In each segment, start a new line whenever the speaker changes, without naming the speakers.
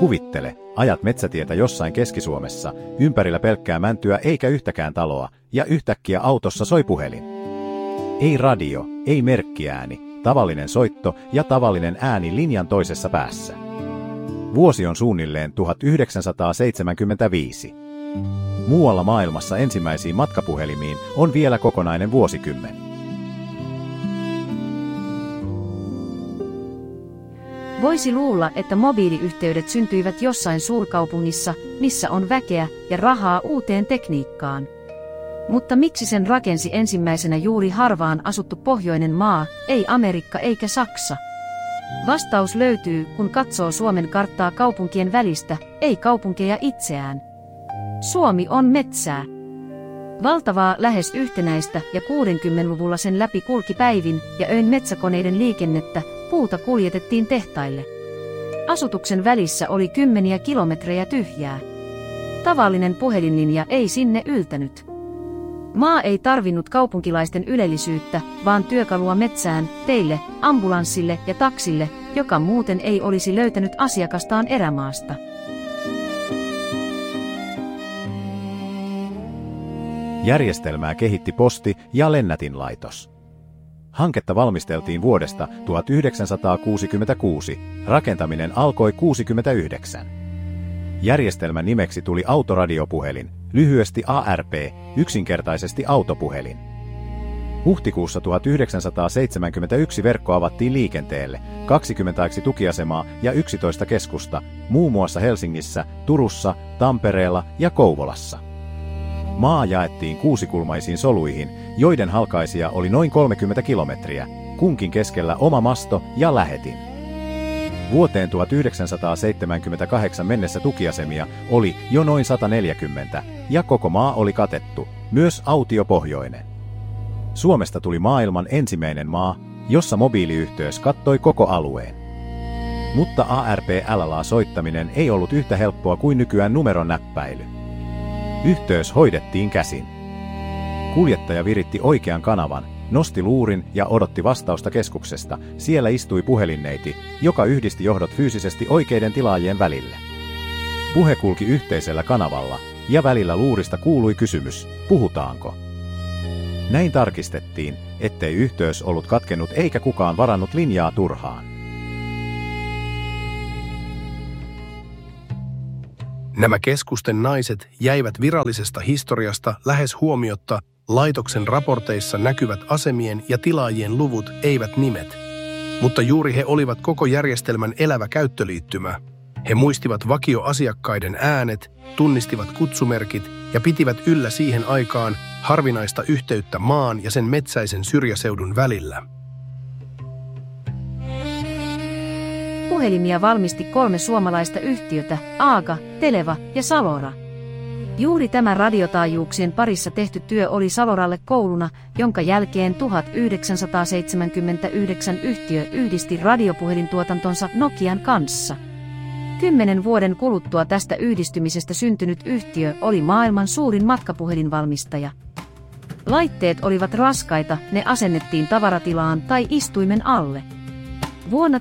Kuvittele, ajat metsätietä jossain Keski-Suomessa, ympärillä pelkkää mäntyä eikä yhtäkään taloa, ja yhtäkkiä autossa soi puhelin. Ei radio, ei merkkiääni, tavallinen soitto ja tavallinen ääni linjan toisessa päässä. Vuosi on suunnilleen 1975. Muualla maailmassa ensimmäisiin matkapuhelimiin on vielä kokonainen vuosikymmen.
Voisi luulla, että mobiiliyhteydet syntyivät jossain suurkaupungissa, missä on väkeä ja rahaa uuteen tekniikkaan. Mutta miksi sen rakensi ensimmäisenä juuri harvaan asuttu pohjoinen maa, ei Amerikka eikä Saksa? Vastaus löytyy, kun katsoo Suomen karttaa kaupunkien välistä, ei kaupunkeja itseään. Suomi on metsää. Valtavaa, lähes yhtenäistä ja 60-luvulla sen läpi kulki päivin ja öin metsäkoneiden liikennettä, puuta kuljetettiin tehtaille. Asutuksen välissä oli kymmeniä kilometrejä tyhjää. Tavallinen puhelinlinja ei sinne yltänyt. Maa ei tarvinnut kaupunkilaisten ylellisyyttä, vaan työkalua metsään, teille, ambulanssille ja taksille, joka muuten ei olisi löytänyt asiakastaan erämaasta.
Järjestelmää kehitti Posti- ja Lennätinlaitos. Hanketta valmisteltiin vuodesta 1966, rakentaminen alkoi 1969. Järjestelmän nimeksi tuli autoradiopuhelin, lyhyesti ARP, yksinkertaisesti autopuhelin. Huhtikuussa 1971 verkko avattiin liikenteelle, 20 tukiasemaa ja 11 keskusta, muun muassa Helsingissä, Turussa, Tampereella ja Kouvolassa. Maa jaettiin kuusikulmaisiin soluihin, joiden halkaisia oli noin 30 kilometriä, kunkin keskellä oma masto ja lähetin. Vuoteen 1978 mennessä tukiasemia oli jo noin 140, ja koko maa oli katettu, myös autiopohjoinen. Suomesta tuli maailman ensimmäinen maa, jossa mobiiliyhteys kattoi koko alueen. Mutta ARP-soittaminen ei ollut yhtä helppoa kuin nykyään numeronäppäily. Yhteys hoidettiin käsin. Kuljettaja viritti oikean kanavan, nosti luurin ja odotti vastausta keskuksesta. Siellä istui puhelinneiti, joka yhdisti johdot fyysisesti oikeiden tilaajien välille. Puhe kulki yhteisellä kanavalla, ja välillä luurista kuului kysymys, puhutaanko? Näin tarkistettiin, ettei yhteys ollut katkennut eikä kukaan varannut linjaa turhaan.
Nämä keskusten naiset jäivät virallisesta historiasta lähes huomiotta, laitoksen raporteissa näkyvät asemien ja tilaajien luvut, eivät nimet. Mutta juuri he olivat koko järjestelmän elävä käyttöliittymä. He muistivat vakioasiakkaiden äänet, tunnistivat kutsumerkit ja pitivät yllä siihen aikaan harvinaista yhteyttä maan ja sen metsäisen syrjäseudun välillä.
Puhelimia valmisti 3 suomalaista yhtiötä, AGA, Televa ja Salora. Juuri tämä radiotaajuuksien parissa tehty työ oli Saloralle kouluna, jonka jälkeen 1979 yhtiö yhdisti radiopuhelintuotantonsa Nokian kanssa. 10 vuoden kuluttua tästä yhdistymisestä syntynyt yhtiö oli maailman suurin matkapuhelinvalmistaja. Laitteet olivat raskaita, ne asennettiin tavaratilaan tai istuimen alle. Vuonna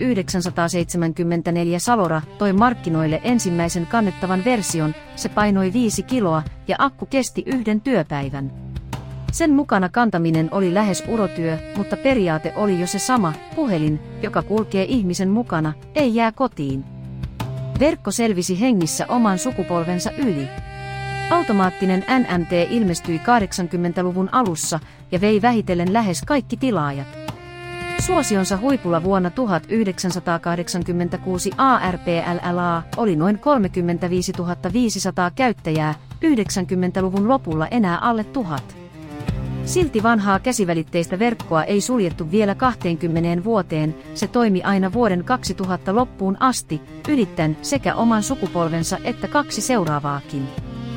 1974 Salora toi markkinoille ensimmäisen kannettavan version, se painoi 5 kiloa ja akku kesti 1 työpäivän. Sen mukana kantaminen oli lähes urotyö, mutta periaate oli jo se sama, puhelin, joka kulkee ihmisen mukana, ei jää kotiin. Verkko selvisi hengissä oman sukupolvensa yli. Automaattinen NMT ilmestyi 80-luvun alussa ja vei vähitellen lähes kaikki tilaajat. Suosionsa huipulla vuonna 1986 ARPLLA oli noin 35 500 käyttäjää, 90-luvun lopulla enää alle 1000. Silti vanhaa käsivälitteistä verkkoa ei suljettu vielä 20 vuoteen, se toimi aina vuoden 2000 loppuun asti, ylittäen sekä oman sukupolvensa että 2 seuraavaakin.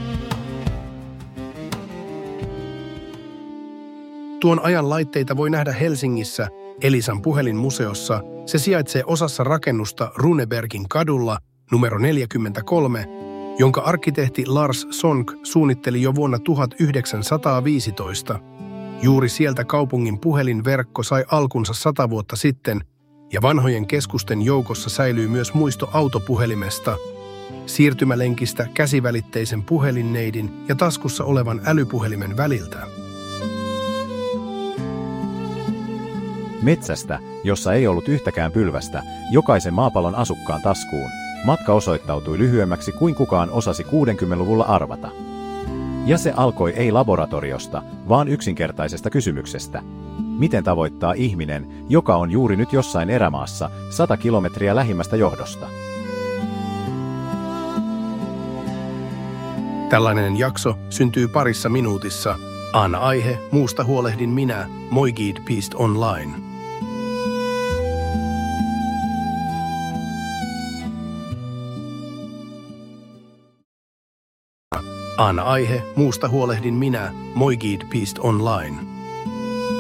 Tuon ajan laitteita voi nähdä Helsingissä, Elisan puhelinmuseossa. Se sijaitsee osassa rakennusta Runebergin kadulla, numero 43, jonka arkkitehti Lars Sonck suunnitteli jo vuonna 1915. Juuri sieltä kaupungin puhelinverkko sai alkunsa 100 vuotta sitten, Ja vanhojen keskusten joukossa säilyy myös muisto autopuhelimesta, siirtymälenkistä käsivälitteisen puhelinneidin ja taskussa olevan älypuhelimen väliltä.
Metsästä, jossa ei ollut yhtäkään pylvästä, jokaisen maapallon asukkaan taskuun, matka osoittautui lyhyemmäksi kuin kukaan osasi 60-luvulla arvata. Ja se alkoi ei laboratoriosta, vaan yksinkertaisesta kysymyksestä. Miten tavoittaa ihminen, joka on juuri nyt jossain erämaassa 100 kilometriä lähimmästä johdosta?
Tällainen jakso syntyy parissa minuutissa. Anna aihe, muusta huolehdin minä, Moigid.pist online. Anna aihe, muusta huolehdin minä, Moigid.pist online.